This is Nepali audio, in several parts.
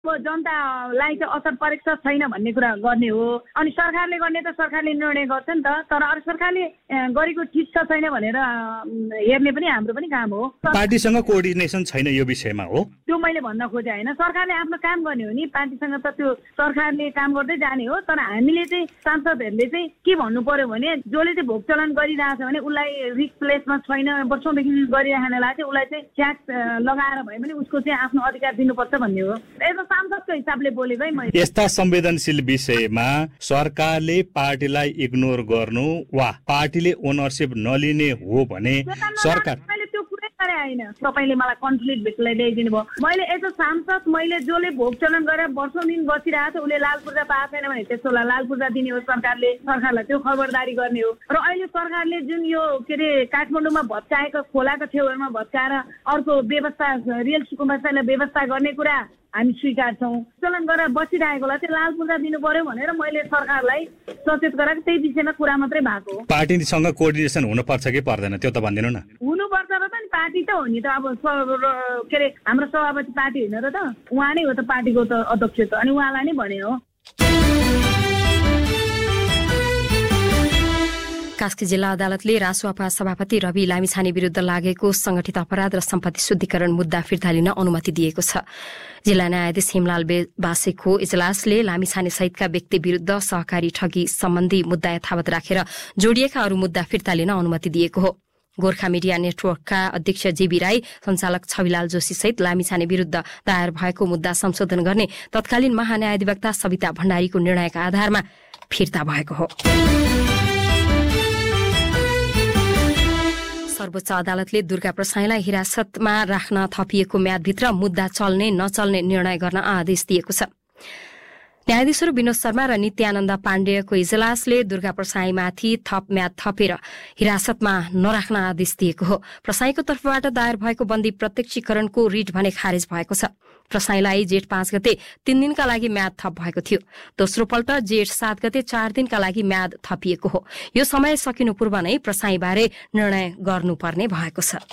जनतालाई चाहिँ असर परेको छ छैन भन्ने कुरा गर्ने हो। अनि सरकारले गर्ने त सरकारले निर्णय गर्छ नि त, तर अरू सरकारले गरेको ठिक छ छैन भनेर हेर्ने पनि हाम्रो पनि काम हो। पार्टीसँग कोअर्डिनेसन छैन यो विषयमा हो, त्यो मैले भन्न खोजेँ होइन। सरकारले आफ्नो काम गर्ने हो नि, पार्टीसँग त त्यो सरकारले काम गर्दै जाने हो। तर हामीले चाहिँ सांसदहरूले चाहिँ के भन्नु पर्यो भने जसले चाहिँ भोग चलन गरिरहेछ भने उसलाई रिस्क प्लेसमा छैन, वर्षौँदेखि गरिराख्नेलाई चाहिँ उसलाई चाहिँ ट्याक्स लगाएर भए पनि उसको चाहिँ आफ्नो अधिकार दिनुपर्छ भन्ने हो। यसो सांसदको हिसाबले बोलेको है मैले। यस्ता संवेदनशील विषयमा सरकारले पार्टीलाई इग्नोर गर्नु वा पार्टीले ओनरसिप नलिने हो भने सरकार त्यो कुरै गरे होइन। तपाईँले मलाई कन्फ्लिक्ट भित्रलाई ल्याइदिनु भयो। मैले एज अ सांसद मैले जसले भोग चलन गरेर वर्षौँ दिन बसिरहेको छ उसले लाल पूर्जा पाएको छैन भने त्यसोलाई लाल पूर्जा दिने हो सरकारलाई त्यो खबरदारी गर्ने हो। र अहिले सरकारले जुन यो के अरे काठमाडौँमा भत्काएको खोलाको छेउमा भत्काएर अर्को व्यवस्था रियल सुकुम्बासालाई व्यवस्था गर्ने कुरा हामी स्वीकार्छौँ। चलन गरेर बसिरहेकोलाई चाहिँ लाल पूर्जा दिनु पर्यो भनेर मैले सरकारलाई सचेत गराएको त्यही विषयमा कुरा मात्रै भएको हो। पार्टीसँग कोअर्डिनेसन हुनुपर्छ कि पर्दैन त्यो त भनिदिनु न। हुनुपर्छ र त नि, पार्टी त हो नि त। अब के अरे हाम्रो सभापति पार्टी होइन र त, उहाँ नै हो त पार्टीको त अध्यक्ष त, अनि उहाँलाई नै भने हो। कास्की जिल्ला अदालतले रासुवापा सभापति रवि लामिछाने विरुद्ध लागेको संगठित अपराध र सम्पत्ति शुद्धिकरण मुद्दा फिर्ता लिन अनुमति दिएको छ। जिल्ला न्यायाधीश हिमलाल बासेको इजलासले लामिछाने सहितका व्यक्ति विरुद्ध सहकारी ठगी सम्बन्धी मुद्दा यथावत राखेर जोडिएका अरू मुद्दा फिर्ता लिन अनुमति दिएको हो। गोर्खा मिडिया नेटवर्कका अध्यक्ष जेबी राई, सञ्चालक छविलाल जोशी सहित लामिछाने विरुद्ध दायर भएको मुद्दा संशोधन गर्ने तत्कालीन महान्यायाधिवक्ता सविता भण्डारीको निर्णयका आधारमा फिर्ता भएको हो। सर्वोच्च अदालतले दुर्गा प्रसाईलाई हिरासतमा राख्न थपिएको म्यादभित्र मुद्दा चल्ने नचल्ने निर्णय गर्न आदेश दिएको छ। न्यायाधीशहरू विनोद शर्मा र नित्यानन्द पाण्डेयको इजलासले दुर्गा प्रसाईमाथि थप म्याद थपेर हिरासतमा नराख्न आदेश दिएको हो। प्रसाईको तर्फबाट दायर भएको बन्दी प्रत्यक्षीकरणको रिट भने खारेज भएको छ। प्रसाईलाई जेठ 5 गते 3 दिनका लागि म्याद थप भएको थियो। दोस्रो पल्ट जेठ 7 गते 4 दिनका लागि म्याद थपिएको हो। यो समय सकिनु पूर्व नै प्रसाईबारे निर्णय गर्नुपर्ने भएको छ।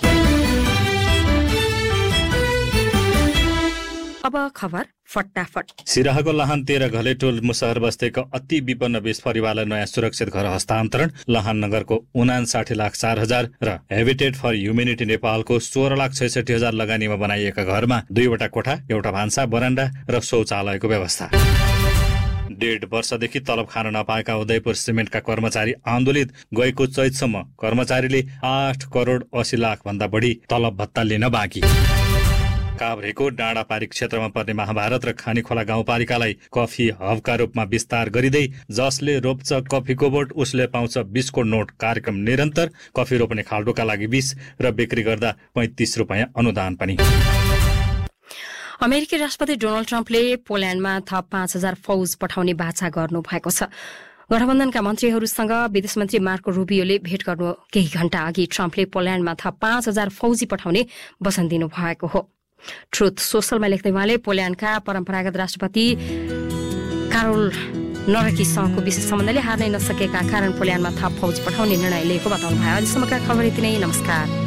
अब खबर फटाफट। सिराहाको लाहान 13 घलेटोल मुसहर बस्तीको अति विपन्न 20 परिवारलाई नयाँ सुरक्षित घर हस्तान्तरण। लाहान नगरको 59,04,000 र हेबिटेट फर ह्युमेनिटी नेपालको 16,66,000 लगानीमा बनाइएका घरमा 2वटा कोठा, एउटा भान्सा, बरान्डा र शौचालयको व्यवस्था। 1.5 वर्षदेखि तलब खान नपाएका उदयपुर सिमेन्टका कर्मचारी आन्दोलित। गएको चैतसम्म कर्मचारीले 8 करोड 80 लाख भन्दा बढी तलब भत्ता लिन बाँकी। काभ्रेको डाँडापारी क्षेत्रमा पर्ने महाभारत र खानीखोला गाउँपालिकालाई कफी हबका रूपमा विस्तार गरिँदै जसले रोप्छ कफीको बोट उसले पाउँछ 20 को नोट कार्यक्रम निरन्तर। कफी रोप्ने खाल्डोका लागि 20 र बिक्री गर्दा 35 रुपैयाँ अनुदान पनि। अमेरिकी राष्ट्रपति डोनाल्ड ट्रम्पले पोल्याण्डमा थप 5,000 फौज पठाउने बाचा गर्नु भएको छ। गठबन्धनका मन्त्रीहरूसँग विदेश मन्त्री मार्को रुबियोले भेट गर्नु केही घण्टा अघि ट्रम्पले पोल्याण्डमा थप 5,000 फौजी पठाउने वचन दिनु भएको हो। ट्रुथ सोशलमा लेख्दै उहाँले पोल्याण्डका परम्परागत राष्ट्रपति कारोल नरकीसँगको विशेष सम्बन्धले हार्नै नसकेका कारण पोल्याण्डमा थप फौज पठाउने निर्णय लिएको बताउनु भयो। अहिलेसम्मका खबर यति नै। नमस्कार।